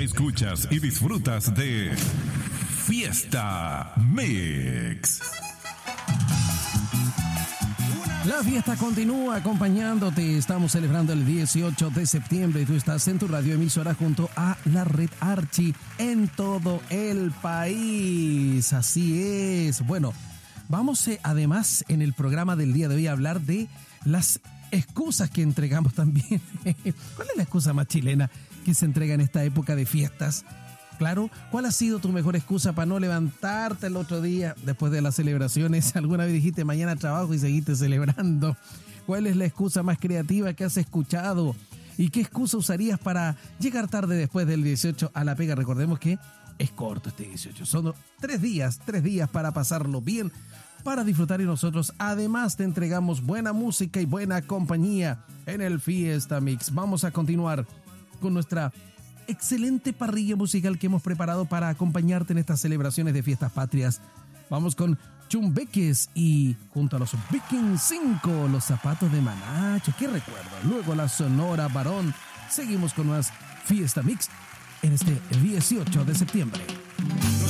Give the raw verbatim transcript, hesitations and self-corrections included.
Escuchas y disfrutas de Fiesta Mix. La fiesta continúa acompañándote. Estamos celebrando el dieciocho de septiembre y tú estás en tu radio emisora junto a la red Archi en todo el país. Así es. Bueno, vamos eh, además en el programa del día de hoy a hablar de las excusas que entregamos también. ¿Cuál es la excusa más chilena que se entrega en esta época de fiestas? Claro, ¿cuál ha sido tu mejor excusa para no levantarte el otro día después de las celebraciones? ¿Alguna vez dijiste mañana trabajo y seguiste celebrando? ¿Cuál es la excusa más creativa que has escuchado? ¿Y qué excusa usarías para llegar tarde después del dieciocho a la pega? Recordemos que es corto este dieciocho, son tres días, tres días para pasarlo bien, para disfrutar, y nosotros además te entregamos buena música y buena compañía en el Fiesta Mix. Vamos a continuar con nuestra excelente parrilla musical que hemos preparado para acompañarte en estas celebraciones de fiestas patrias. Vamos con Chumbeques y junto a los Viking cinco, los zapatos de Manacho. ¿Qué recuerdo? Luego la Sonora Varón. Seguimos con más Fiesta Mix en este dieciocho de septiembre.